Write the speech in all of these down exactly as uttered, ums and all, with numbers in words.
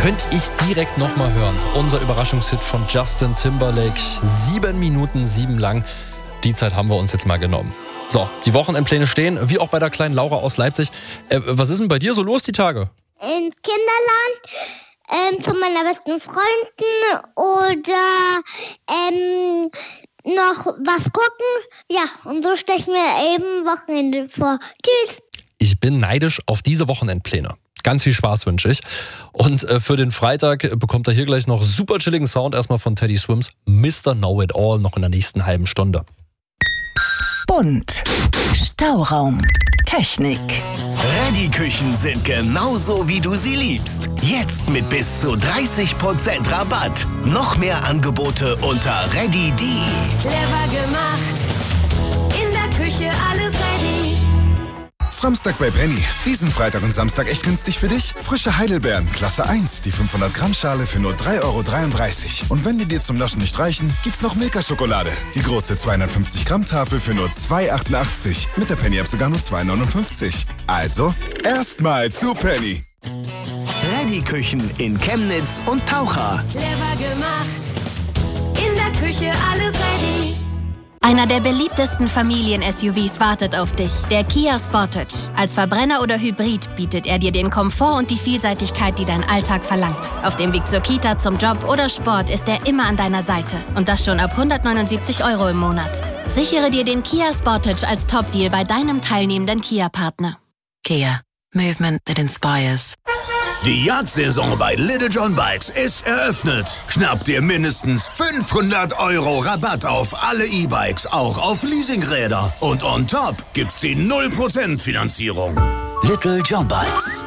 könnte ich direkt nochmal hören. Unser Überraschungshit von Justin Timberlake. Sieben Minuten, sieben lang. Die Zeit haben wir uns jetzt mal genommen. So, die Wochenendpläne stehen, wie auch bei der kleinen Laura aus Leipzig. Äh, was ist denn bei dir so los die Tage? Ins Kinderland, ähm, zu meiner besten Freundin oder ähm, noch was gucken. Ja, und so stelle ich mir eben Wochenende vor. Tschüss. Ich bin neidisch auf diese Wochenendpläne. Ganz viel Spaß wünsche ich. Und äh, für den Freitag bekommt er hier gleich noch super chilligen Sound erstmal von Teddy Swims. Mister Know-It-All noch in der nächsten halben Stunde. Bunt, Stauraum, Technik. Reddy-Küchen sind genauso, wie du sie liebst. Jetzt mit bis zu dreißig Prozent Rabatt. Noch mehr Angebote unter reddy punkt de. Clever gemacht, in der Küche alles ready. Samstag bei Penny. Diesen Freitag und Samstag echt günstig für dich? Frische Heidelbeeren, Klasse eins, die fünfhundert Gramm Schale für nur drei Euro dreiunddreißig. Und wenn die dir zum Naschen nicht reichen, gibt's noch Milka-Schokolade. Die große zweihundertfünfzig Gramm Tafel für nur zwei Euro achtundachtzig. Mit der Penny-App sogar nur zwei Euro neunundfünfzig. Also, erstmal zu Penny. Reddy-Küchen in Chemnitz und Taucher. Clever gemacht, in der Küche alles ready. Einer der beliebtesten Familien-S U Vs wartet auf dich, der Kia Sportage. Als Verbrenner oder Hybrid bietet er dir den Komfort und die Vielseitigkeit, die dein Alltag verlangt. Auf dem Weg zur Kita, zum Job oder Sport ist er immer an deiner Seite. Und das schon ab hundertneunundsiebzig Euro im Monat. Sichere dir den Kia Sportage als Top-Deal bei deinem teilnehmenden Kia-Partner. Kia. Movement that inspires. Die Jagdsaison bei Little John Bikes ist eröffnet. Schnapp dir mindestens fünfhundert Euro Rabatt auf alle E-Bikes, auch auf Leasingräder. Und on top gibt's die null Prozent Finanzierung. Little John Bikes.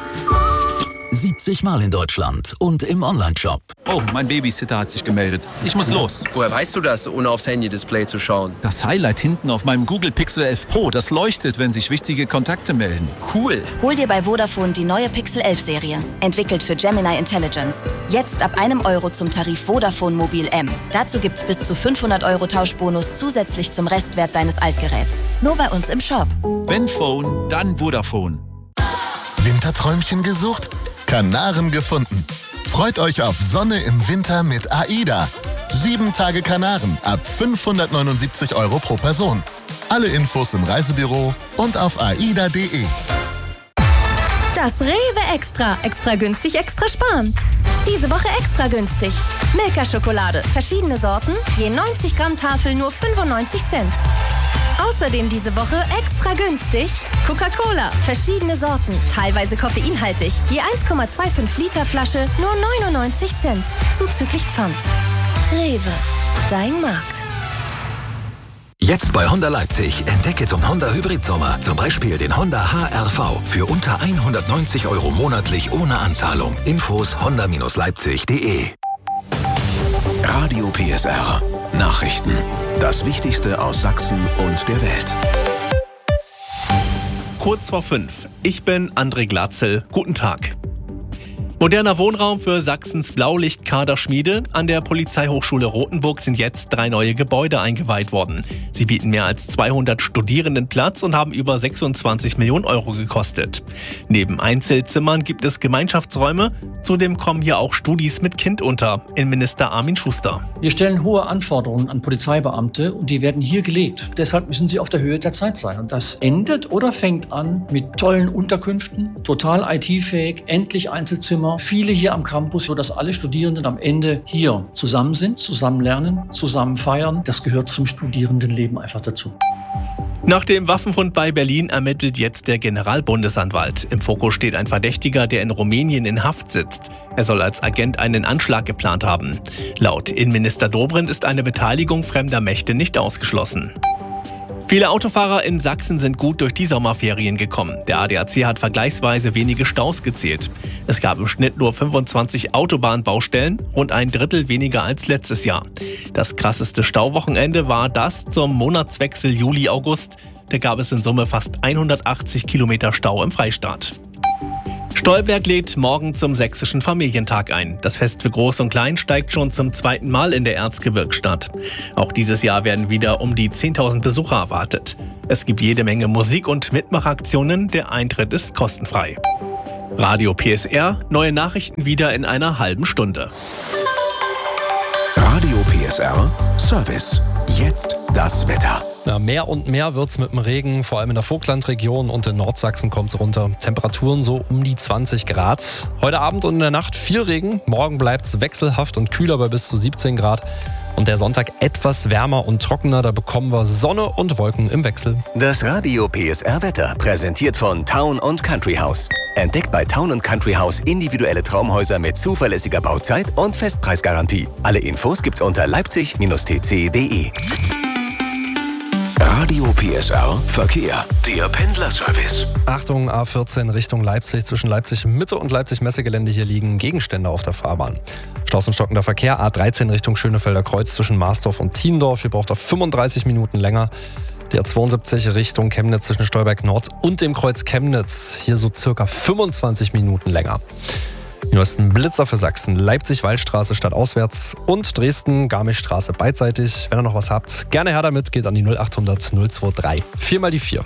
siebzig Mal in Deutschland und im Onlineshop. Oh, mein Babysitter hat sich gemeldet. Ich muss los. Woher weißt du das, ohne aufs Handy-Display zu schauen? Das Highlight hinten auf meinem Google Pixel elf Pro, das leuchtet, wenn sich wichtige Kontakte melden. Cool. Hol dir bei Vodafone die neue Pixel elf Serie. Entwickelt für Gemini Intelligence. Jetzt ab einem Euro zum Tarif Vodafone Mobil M. Dazu gibt's bis zu fünfhundert Euro Tauschbonus zusätzlich zum Restwert deines Altgeräts. Nur bei uns im Shop. Wenn Phone, dann Vodafone. Winterträumchen gesucht? Kanaren gefunden. Freut euch auf Sonne im Winter mit AIDA. Sieben Tage Kanaren ab fünfhundertneunundsiebzig Euro pro Person. Alle Infos im Reisebüro und auf aida punkt de. Das Rewe Extra. Extra günstig, extra sparen. Diese Woche extra günstig. Milka-Schokolade. Verschiedene Sorten. Je neunzig Gramm Tafel nur fünfundneunzig Cent. Außerdem diese Woche extra günstig Coca-Cola, verschiedene Sorten, teilweise koffeinhaltig, je eins Komma fünfundzwanzig Liter Flasche, nur neunundneunzig Cent, zuzüglich Pfand. Rewe, dein Markt. Jetzt bei Honda Leipzig entdecke zum Honda Hybrid Sommer zum Beispiel den Honda H R V für unter hundertneunzig Euro monatlich ohne Anzahlung. Infos honda Leipzig punkt de. Radio P S R. Nachrichten. Das Wichtigste aus Sachsen und der Welt. Kurz vor fünf. Ich bin André Glatzel. Guten Tag. Moderner Wohnraum für Sachsens Blaulichtkaderschmiede. An der Polizeihochschule Rothenburg sind jetzt drei neue Gebäude eingeweiht worden. Sie bieten mehr als zweihundert Studierenden Platz und haben über sechsundzwanzig Millionen Euro gekostet. Neben Einzelzimmern gibt es Gemeinschaftsräume. Zudem kommen hier auch Studis mit Kind unter. Innenminister Armin Schuster. Wir stellen hohe Anforderungen an Polizeibeamte und die werden hier gelegt. Deshalb müssen sie auf der Höhe der Zeit sein. Und das endet oder fängt an mit tollen Unterkünften, total I T-fähig, endlich Einzelzimmer. Viele hier am Campus, sodass alle Studierenden am Ende hier zusammen sind, zusammen lernen, zusammen feiern. Das gehört zum Studierendenleben einfach dazu. Nach dem Waffenfund bei Berlin ermittelt jetzt der Generalbundesanwalt. Im Fokus steht ein Verdächtiger, der in Rumänien in Haft sitzt. Er soll als Agent einen Anschlag geplant haben. Laut Innenminister Dobrindt ist eine Beteiligung fremder Mächte nicht ausgeschlossen. Viele Autofahrer in Sachsen sind gut durch die Sommerferien gekommen. Der A D A C hat vergleichsweise wenige Staus gezählt. Es gab im Schnitt nur fünfundzwanzig Autobahnbaustellen, rund ein Drittel weniger als letztes Jahr. Das krasseste Stauwochenende war das zum Monatswechsel Juli-August. Da gab es in Summe fast hundertachtzig Kilometer Stau im Freistaat. Stolberg lädt morgen zum Sächsischen Familientag ein. Das Fest für Groß und Klein steigt schon zum zweiten Mal in der Erzgebirgsstadt. Auch dieses Jahr werden wieder um die zehntausend Besucher erwartet. Es gibt jede Menge Musik und Mitmachaktionen. Der Eintritt ist kostenfrei. Radio P S R, neue Nachrichten wieder in einer halben Stunde. Radio P S R Service. Jetzt das Wetter. Ja, mehr und mehr wird's mit dem Regen, vor allem in der Vogtlandregion und in Nordsachsen kommt's runter. Temperaturen so um die zwanzig Grad. Heute Abend und in der Nacht viel Regen. Morgen bleibt's wechselhaft und kühler bei bis zu siebzehn Grad. Und der Sonntag etwas wärmer und trockener. Da bekommen wir Sonne und Wolken im Wechsel. Das Radio P S R Wetter, präsentiert von Town und Country House. Entdeckt bei Town und Country House individuelle Traumhäuser mit zuverlässiger Bauzeit und Festpreisgarantie. Alle Infos gibt's unter leipzig T C punkt de. Radio P S R Verkehr. Der Pendlerservice. Achtung, A vierzehn Richtung Leipzig. Zwischen Leipzig Mitte und Leipzig Messegelände. Hier liegen Gegenstände auf der Fahrbahn. Staus und stockender Verkehr. A dreizehn Richtung Schönefelder Kreuz zwischen Marsdorf und Thiendorf. Hier braucht er fünfunddreißig Minuten länger. Die A zweiundsiebzig Richtung Chemnitz zwischen Stolberg Nord und dem Kreuz Chemnitz. Hier so circa fünfundzwanzig Minuten länger. Die neuesten Blitzer für Sachsen. Leipzig-Waldstraße stadtauswärts und Dresden-Garmischstraße beidseitig. Wenn ihr noch was habt, gerne her damit. Geht an die null achthundert null zweiundzwanzig. vier mal die vier.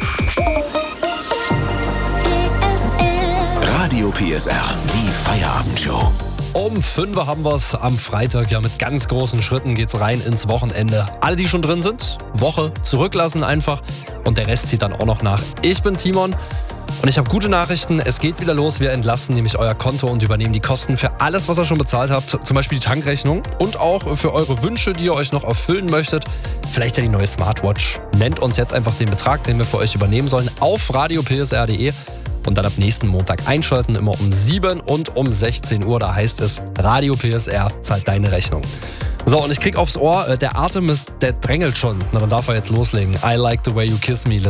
Radio P S R, die Feierabendshow. Um fünf haben wir es am Freitag. Ja, mit ganz großen Schritten geht's rein ins Wochenende. Alle, die schon drin sind, Woche zurücklassen einfach. Und der Rest zieht dann auch noch nach. Ich bin Timon. Und ich habe gute Nachrichten, es geht wieder los. Wir entlasten nämlich euer Konto und übernehmen die Kosten für alles, was ihr schon bezahlt habt. Zum Beispiel die Tankrechnung und auch für eure Wünsche, die ihr euch noch erfüllen möchtet. Vielleicht ja die neue Smartwatch. Nennt uns jetzt einfach den Betrag, den wir für euch übernehmen sollen, auf radio p s r punkt de und dann ab nächsten Montag einschalten, immer um sieben und um sechzehn Uhr. Da heißt es, Radio P S R zahlt deine Rechnung. So, und ich krieg aufs Ohr, der Artemis, der drängelt schon. Na, dann darf er jetzt loslegen. I like the way you kiss me.